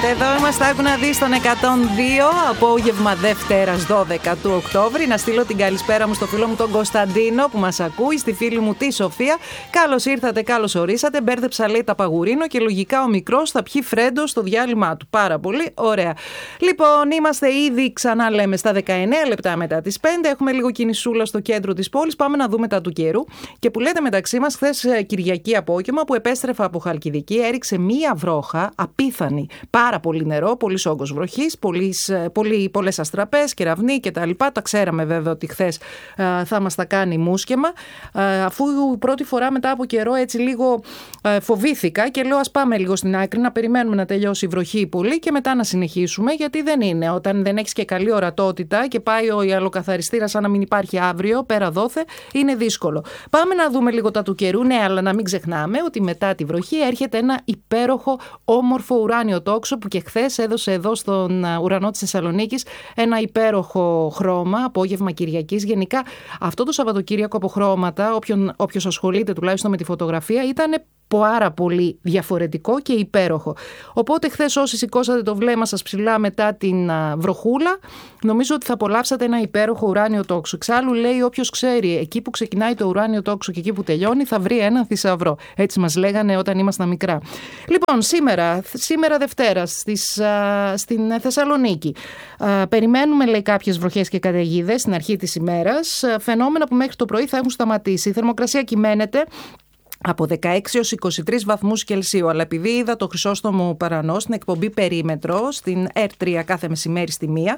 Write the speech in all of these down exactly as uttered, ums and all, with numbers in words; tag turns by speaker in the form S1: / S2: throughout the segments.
S1: Εδώ είμαστε, άκου να δεις, στον εκατόν δύο, απόγευμα Δευτέρας δώδεκα του Οκτώβρη. Να στείλω την καλησπέρα μου στο φίλο μου τον Κωνσταντίνο που μας ακούει, στη φίλη μου τη Σοφία. Καλώς ήρθατε, καλώς ορίσατε. Μπέρδεψα, λέει, τα παγουρίνο και λογικά ο μικρός θα πιει φρέντο στο διάλειμμα του. Πάρα πολύ ωραία. Λοιπόν, είμαστε ήδη, ξανά λέμε, στα δεκαεννέα λεπτά μετά τις πέντε. Έχουμε λίγο κινησούλα στο κέντρο της πόλης. Πάμε να δούμε τα του καιρού. Και που λέτε μεταξύ μας, χθες Κυριακή απόγευμα που επέστρεφα από Χαλκιδική, έριξε μία βρόχα απίθανη. Πάρα πολύ νερό, πολύς όγκος βροχής, πολύ, πολλές αστραπές, κεραυνοί κτλ. Τα, τα ξέραμε βέβαια ότι χθες α, θα μας τα κάνει μουσκεμα. Α, αφού πρώτη φορά μετά από καιρό έτσι λίγο α, φοβήθηκα και λέω ας πάμε λίγο στην άκρη να περιμένουμε να τελειώσει η βροχή πολύ και μετά να συνεχίσουμε, γιατί δεν είναι. Όταν δεν έχεις και καλή ορατότητα και πάει ο ιαλοκαθαριστήρας σαν να μην υπάρχει αύριο, πέρα δόθε, είναι δύσκολο. Πάμε να δούμε λίγο τα του καιρού, ναι, αλλά να μην ξεχνάμε ότι μετά τη βροχή έρχεται ένα υπέροχο, όμορφο ουράνιο τόξο που και χθες έδωσε εδώ στον ουρανό της Θεσσαλονίκης ένα υπέροχο χρώμα, απόγευμα Κυριακής. Γενικά αυτό το Σαββατοκύριακο από χρώματα, όποιον, όποιος ασχολείται τουλάχιστον με τη φωτογραφία, ήταν πάρα πολύ διαφορετικό και υπέροχο. Οπότε χθες όσοι σηκώσατε το βλέμμα σας ψηλά μετά την βροχούλα, νομίζω ότι θα απολαύσατε ένα υπέροχο ουράνιο τόξο. Εξάλλου λέει όποιος ξέρει, εκεί που ξεκινάει το ουράνιο τόξο και εκεί που τελειώνει θα βρει έναν θησαυρό. Έτσι μας λέγανε όταν ήμασταν μικρά. Λοιπόν, σήμερα, σήμερα Δευτέρα στις, α, στην Θεσσαλονίκη α, περιμένουμε, λέει, κάποιες βροχές και καταιγίδες στην αρχή της ημέρας, φαινόμενα που μέχρι το πρωί θα έχουν σταματήσει. Η θερμοκρασία κυμαίνεται από δεκαέξι έως είκοσι τρεις βαθμούς Κελσίου. Αλλά επειδή είδα το Χρυσόστομο Παρανό στην εκπομπή Περίμετρο, στην ερ τρία κάθε μεσημέρι στη μία,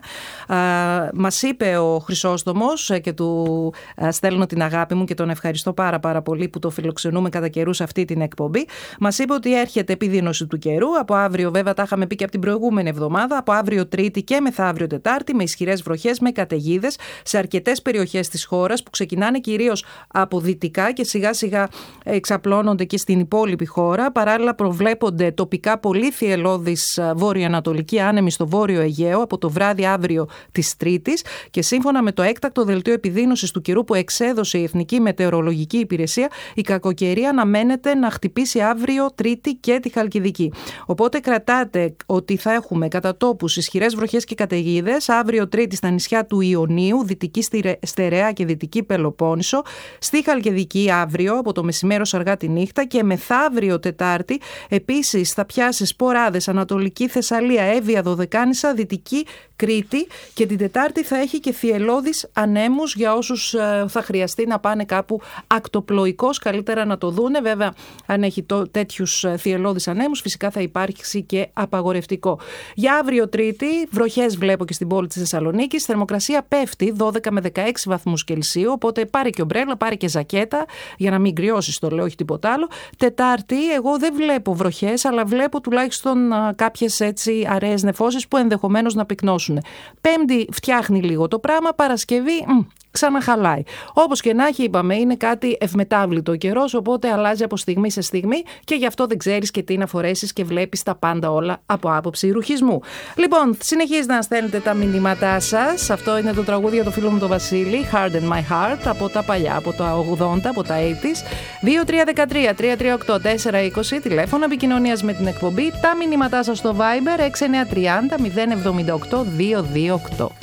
S1: μας είπε ο Χρυσόστομος και του α, στέλνω την αγάπη μου και τον ευχαριστώ πάρα πάρα πολύ που το φιλοξενούμε κατά καιρούς αυτή την εκπομπή. Μας είπε ότι έρχεται επιδείνωση του καιρού. Από αύριο, βέβαια, τα είχαμε πει και από την προηγούμενη εβδομάδα, από αύριο Τρίτη και μεθαύριο Τετάρτη, με ισχυρές βροχές, με καταιγίδες σε αρκετές περιοχές της χώρας που ξεκινάνε κυρίως από δυτικά και σιγά σιγά εξαπλώνονται και στην υπόλοιπη χώρα. Παράλληλα προβλέπονται τοπικά πολύ θυελλώδης βόρειο-ανατολική άνεμη στο βόρειο Αιγαίο από το βράδυ αύριο της Τρίτης και σύμφωνα με το έκτακτο δελτίο επιδείνωσης του καιρού που εξέδωσε η Εθνική Μετεωρολογική Υπηρεσία, η κακοκαιρία αναμένεται να χτυπήσει αύριο Τρίτη και τη Χαλκιδική. Οπότε κρατάτε ότι θα έχουμε κατά τόπους ισχυρές βροχές και καταιγίδες αύριο Τρίτη στα νησιά του Ιωνίου, Δυτική Στερεά και Δυτική Πελοπόννησο, στη Χαλκιδική αύριο από το μεσημέρι αργά τη νύχτα και μεθαύριο Τετάρτη επίσης θα πιάσει σποράδες Ανατολική Θεσσαλία, Εύβοια, Δωδεκάνησα, Δυτική Κρήτη και την Τετάρτη θα έχει και θυελλώδεις ανέμους για όσους ε, θα χρειαστεί να πάνε κάπου ακτοπλοϊκώς, καλύτερα να το δούνε. Βέβαια, αν έχει το, τέτοιους θυελλώδεις ανέμους, φυσικά θα υπάρξει και απαγορευτικό. Για αύριο Τρίτη, βροχές βλέπω και στην πόλη της Θεσσαλονίκης, θερμοκρασία πέφτει δώδεκα με δεκαέξι βαθμούς Κελσίου, οπότε πάρε και ομπρέλα, πάρε και ζακέτα για να μην κρυώσεις, το λέω, όχι τίποτα άλλο. Τετάρτη, εγώ δεν βλέπω βροχές, αλλά βλέπω τουλάχιστον α, κάποιες έτσι αραιές νεφώσεις που ενδεχομένως να πυκνώσουν. Πέμπτη φτιάχνει λίγο το πράγμα, Παρασκευή μ, ξαναχαλάει. Όπως και να έχει, είπαμε, είναι κάτι ευμετάβλητο ο καιρός, οπότε αλλάζει από στιγμή σε στιγμή και γι' αυτό δεν ξέρεις και τι να φορέσεις και βλέπεις τα πάντα όλα από άποψη ρουχισμού. Λοιπόν, συνεχίζετε να στέλνετε τα μηνύματά σας. Αυτό είναι το τραγούδι για το φίλο μου τον Βασίλη, Harden My Heart, από τα παλιά, από τα ογδόντα, από τα ογδόντα. δύο τρία ένα τρία τρία τρία οκτώ τέσσερα είκοσι, τηλέφωνο επικοινωνίας με την εκπομπή, τα μηνύματά σας στο Viber έξι εννιά τρία μηδέν μηδέν εβδομήντα οκτώ διακόσια είκοσι οκτώ.